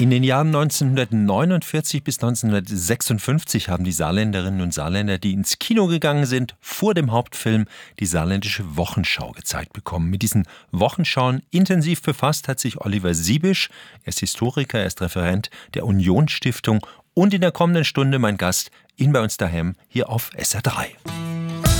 In den Jahren 1949 bis 1956 haben die Saarländerinnen und Saarländer, die ins Kino gegangen sind, vor dem Hauptfilm die saarländische Wochenschau gezeigt bekommen. Mit diesen Wochenschauen intensiv befasst hat sich Oliver Siebisch. Er ist Historiker, er ist Referent der Union Stiftung und in der kommenden Stunde mein Gast, ihn bei uns daheim hier auf SR3.